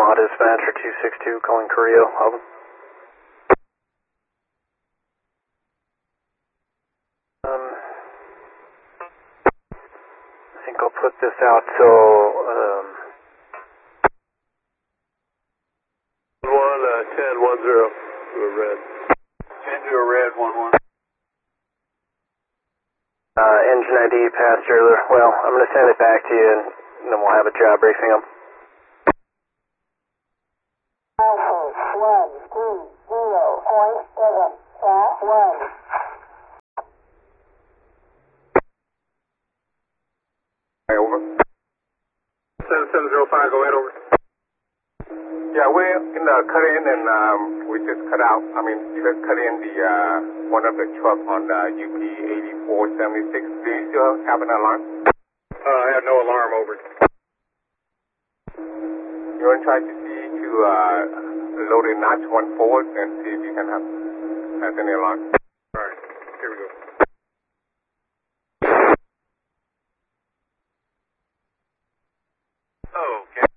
Omaha Dispatcher 262 calling Carrillo. Over. I think I'll put this out till 10-10 to a red. 10 to a red, 1-1. Engine ID passed earlier. Well, I'm going to send it back to you and then we'll have a job briefing them. Alpha 120.7, track 1. Over. 7705, go ahead, over. Yeah, we're in the cut-in and we just cut out, just cut in the one of the truck on the UP 8476. Do you still have an alarm? I have no alarm, over. You want to try to see to load a notch one forward and see if you can have any alarm? Alright, here we go. Okay.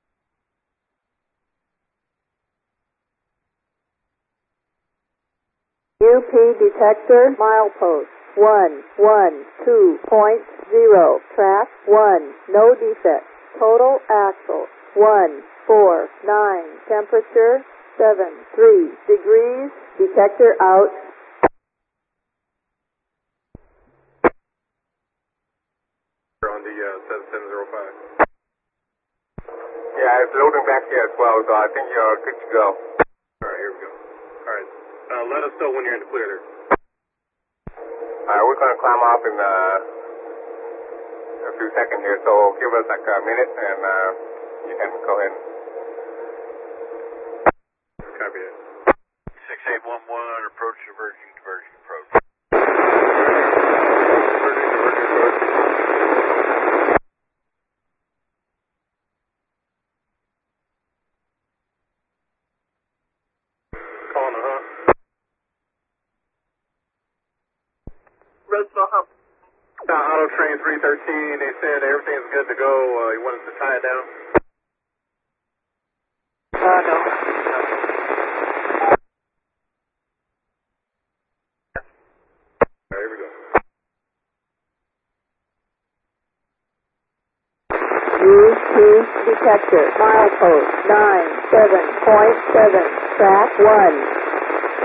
UP detector milepost 112.0, track 1, no defects. Total axle 149, temperature 73 degrees, detector out. On the 7705. Yeah, it's loading back here as well, so I think you're good to go. Alright, here we go. Alright, let us know when you're in the clear there. Alright, we're going to climb up in a few seconds here, so give us like a minute and you can go ahead. Copy it. 6811, approach, diverging, approach. Calling the hump. Roseville hump. Auto Train 313, they said everything's good to go. You want us to tie it down? No. Here we go. UP detector milepost 97.7, track 1.